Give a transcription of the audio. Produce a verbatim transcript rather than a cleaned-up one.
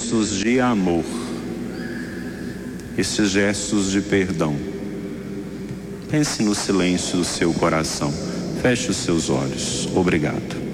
gestos de amor, esses gestos de perdão. Pense no silêncio do seu coração. Feche os seus olhos. Obrigado.